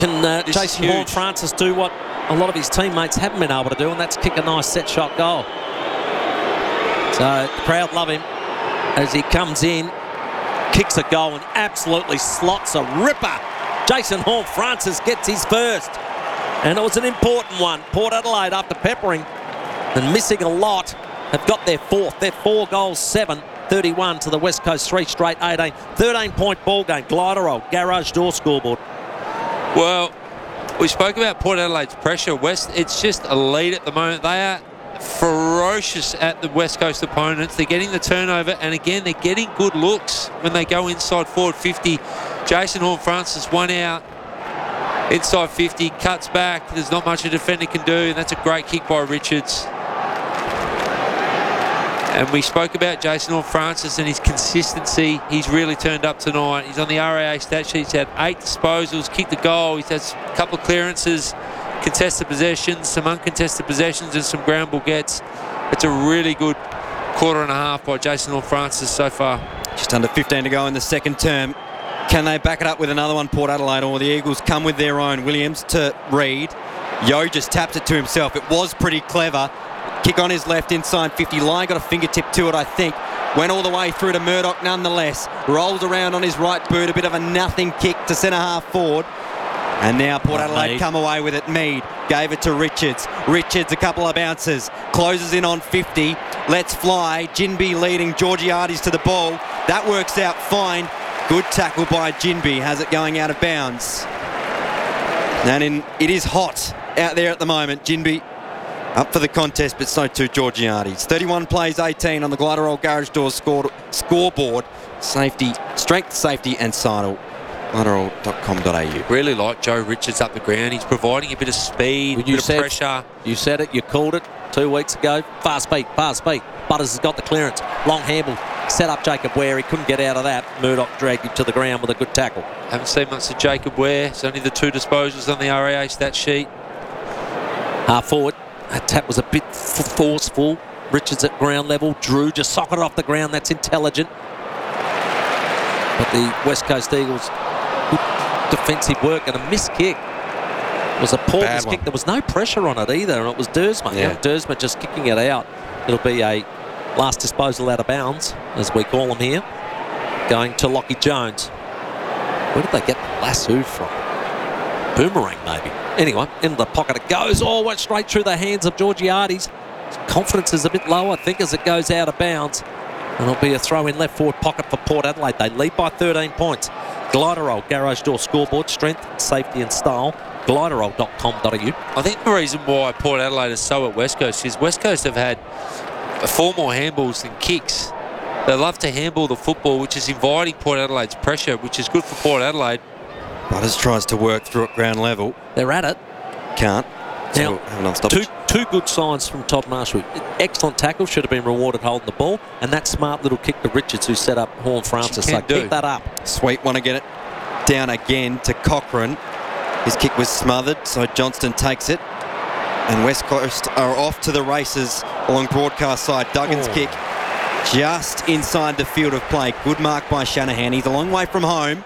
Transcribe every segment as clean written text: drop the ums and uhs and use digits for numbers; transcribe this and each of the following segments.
Can Jason Horne-Francis do what a lot of his teammates haven't been able to do, and that's kick a nice set shot goal. So the crowd love him as he comes in, kicks a goal and absolutely slots a ripper. Jason Horne-Francis gets his first, and it was an important one. Port Adelaide, after peppering and missing a lot, have got their fourth. Their 4 goals, 7-31 to the West Coast 3 straight 18. 13-point ball game. Gliderol, garage door scoreboard. Well, we spoke about Port Adelaide's pressure. It's just a lead at the moment. They are ferocious at the West Coast opponents. They're getting the turnover, and again, they're getting good looks when they go inside forward 50. Jason Horne-Francis, one out, inside 50, cuts back. There's not much a defender can do, and that's a great kick by Richards. And we spoke about Jason Horne-Francis and his consistency. He's really turned up tonight. He's on the RAA stat sheet. He's had 8 disposals, kicked a goal. He's had a couple of clearances, contested possessions, some uncontested possessions, and some ground ball gets. It's a really good quarter and a half by Jason Horne-Francis so far. Just under 15 to go in the second term. Can they back it up with another one, Port Adelaide, or the Eagles come with their own? Williams to Reid. Yo just tapped it to himself. It was pretty clever. Kick on his left inside 50. Lyon got a fingertip to it, I think. Went all the way through to Murdoch nonetheless. Rolls around on his right boot. A bit of a nothing kick to centre half forward. And now Port Adelaide come away with it. Mead gave it to Richards. Richards, a couple of bounces. Closes in on 50. Lets fly. Jinby leading Georgiades to the ball. That works out fine. Good tackle by Jinby. Has it going out of bounds. And it is hot out there at the moment. Jinby up for the contest, but so too Georgiades. 31 plays, 18 on the Gliderol Garage Doors scoreboard. Safety, strength, safety, and sidle. Gliderol.com.au. Really like Joe Richards up the ground. He's providing a bit of speed, a bit of pressure. You said it, you called it 2 weeks ago. Fast feet, fast feet. Butters has got the clearance. Long handle. Set up Jacob Ware. He couldn't get out of that. Murdoch dragged him to the ground with a good tackle. Haven't seen much of Jacob Ware. It's only the 2 disposals on the RAA stat sheet. Half forward. That tap was a bit forceful. Richards at ground level. Drew just socketed off the ground. That's intelligent. But the West Coast Eagles, good defensive work and a missed kick. It was a poor missed kick. There was no pressure on it either, and it was Dersma. Yeah. Dersma just kicking it out. It'll be a last disposal out of bounds, as we call them here, going to Lockie Jones. Where did they get the lasso from? Boomerang, maybe. Anyway, into the pocket it goes. Oh, went straight through the hands of Georgiades. Confidence is a bit low, I think, as it goes out of bounds. And it'll be a throw in left forward pocket for Port Adelaide. They lead by 13 points. Gliderol, garage door scoreboard, strength, safety and style. Gliderol.com.au. I think the reason why Port Adelaide is so at West Coast is West Coast have had 4 more handballs than kicks. They love to handball the football, which is inviting Port Adelaide's pressure, which is good for Port Adelaide. Butters tries to work through at ground level. They're at it. Can't. Now, two good signs from Todd Marshall. Excellent tackle, should have been rewarded holding the ball, and that smart little kick to Richards, who set up Horne-Francis. So keep that up. Sweet want to get it down again to Cochrane. His kick was smothered, so Johnston takes it. And West Coast are off to the races along broadcast side. Duggan's kick just inside the field of play. Good mark by Shanahan. He's a long way from home.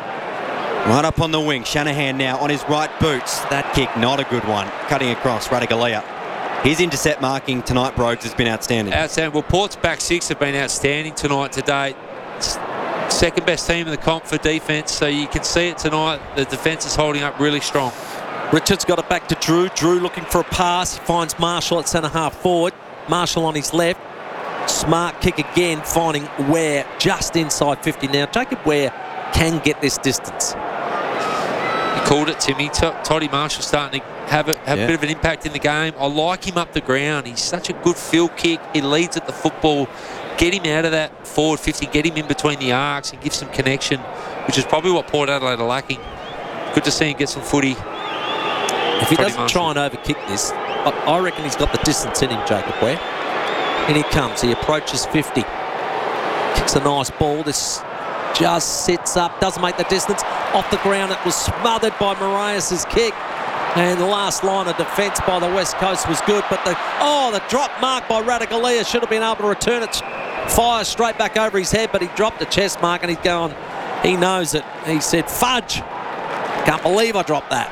Right up on the wing. Shanahan now on his right boots. That kick, not a good one. Cutting across, Ratugolea. His intercept marking tonight, Brogues, has been outstanding. Outstanding. Well, Port's back 6 have been outstanding tonight to date. Second best team in the comp for defence, so you can see it tonight. The defence is holding up really strong. Richards got it back to Drew. Drew looking for a pass. He finds Marshall at centre half forward. Marshall on his left. Smart kick again, finding Ware just inside 50. Now, Jacob Ware can get this distance. You called it, Timmy. Toddy Marshall starting to have a bit of an impact in the game. I like him up the ground. He's such a good field kick. He leads at the football. Get him out of that forward 50. Get him in between the arcs and give some connection, which is probably what Port Adelaide are lacking. Good to see him get some footy. If he doesn't try and overkick this, I reckon he's got the distance in him, Jacob Ware. In he comes. He approaches 50. Kicks a nice ball. This just sits up, doesn't make the distance. Off the ground, it was smothered by Moraes' kick. And the last line of defence by the West Coast was good, but the drop mark by Ratugolea should have been able to return it. Fire straight back over his head, but he dropped a chest mark and he's going, he knows it. He said, fudge. Can't believe I dropped that.